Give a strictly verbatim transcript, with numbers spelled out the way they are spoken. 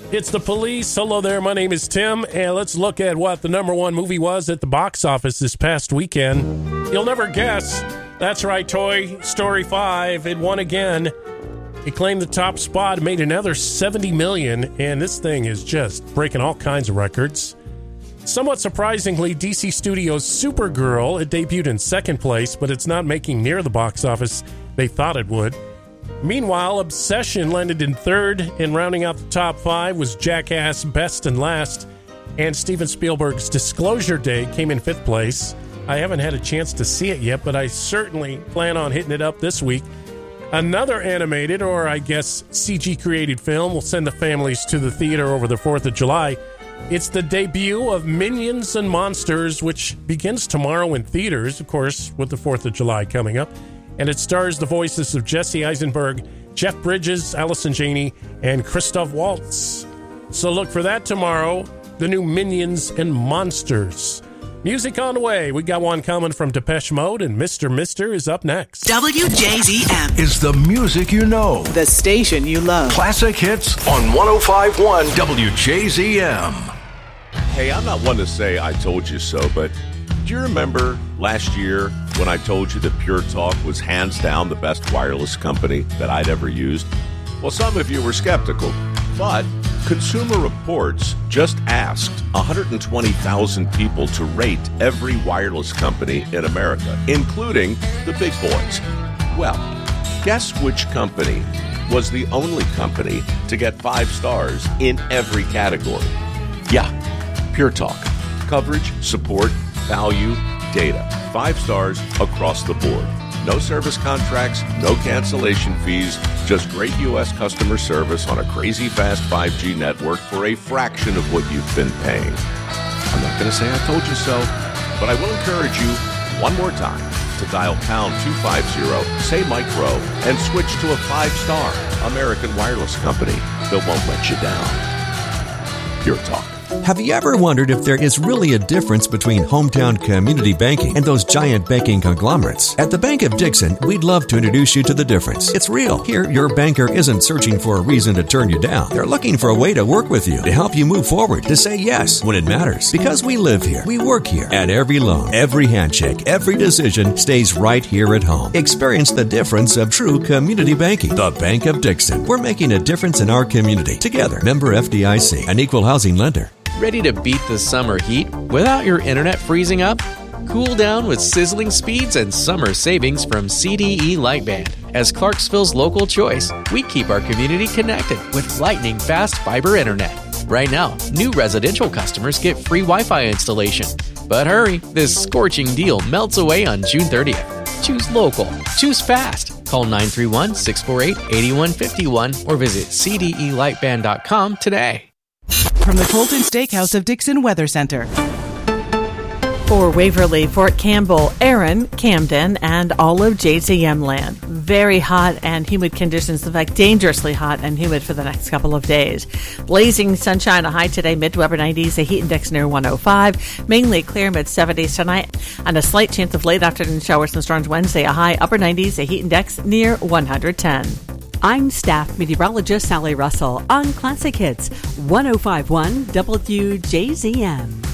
It's The Police. Hello there, my name is Tim, and let's look at what the number one movie was at the box office this past weekend. You'll never guess. That's right, Toy Story five. It won again. It claimed the top spot, made another seventy million dollars, and this thing is just breaking all kinds of records. Somewhat surprisingly, D C Studios' Supergirl, it debuted in second place, but it's not making near the box office they thought it would. Meanwhile, Obsession landed in third, and rounding out the top five was Jackass Best and Last, and Steven Spielberg's Disclosure Day came in fifth place. I haven't had a chance to see it yet, but I certainly plan on hitting it up this week. Another animated, or I guess C G-created film will send the families to the theater over the fourth of July. It's the debut of Minions and Monsters, which begins tomorrow in theaters, of course, with the fourth of July coming up. And it stars the voices of Jesse Eisenberg, Jeff Bridges, Allison Janney, and Christoph Waltz. So look for that tomorrow, the new Minions and Monsters. Music on the way. We got one coming from Depeche Mode, and Mister Mister is up next. W J Z M is the music you know. The station you love. Classic hits on one oh five point one W J Z M. Hey, I'm not one to say I told you so, but do you remember last year when I told you that Pure Talk was hands down the best wireless company that I'd ever used? Well, some of you were skeptical, but Consumer Reports just asked one hundred twenty thousand people to rate every wireless company in America, including the big boys. Well, guess which company was the only company to get five stars in every category? Yeah, Pure Talk. Coverage, support, value, data. Five stars across the board. No service contracts, no cancellation fees, just great U S customer service on a crazy fast five G network for a fraction of what you've been paying. I'm not going to say I told you so, but I will encourage you one more time to dial pound two fifty, say Mike Rowe, and switch to a five-star American wireless company that won't let you down. Pure Talk. Have you ever wondered if there is really a difference between hometown community banking and those giant banking conglomerates? At the Bank of Dixon, we'd love to introduce you to the difference. It's real. Here, your banker isn't searching for a reason to turn you down. They're looking for a way to work with you, to help you move forward, to say yes when it matters. Because we live here, we work here, and every loan, every handshake, every decision stays right here at home. Experience the difference of true community banking. The Bank of Dixon. We're making a difference in our community. Together. Member F D I C, an equal housing lender. Ready to beat the summer heat without your internet freezing up? Cool down with sizzling speeds and summer savings from C D E Lightband. As Clarksville's local choice, we keep our community connected with lightning-fast fiber internet. Right now, new residential customers get free Wi-Fi installation. But hurry, this scorching deal melts away on June thirtieth. Choose local. Choose fast. Call nine three one, six four eight, eight one five one or visit C D E lightband dot com today. From the Colton Steakhouse of Dixon Weather Center. For Waverly, Fort Campbell, Erin, Camden, and all of J Z M land. Very hot and humid conditions, in fact, dangerously hot and humid for the next couple of days. Blazing sunshine, a high today, mid to upper nineties, a heat index near one oh five. Mainly clear, mid seventies tonight, and a slight chance of late afternoon showers and storms Wednesday, a high upper nineties, a heat index near one hundred ten. I'm staff meteorologist Sally Russell on Classic Hits one oh five point one W J Z M.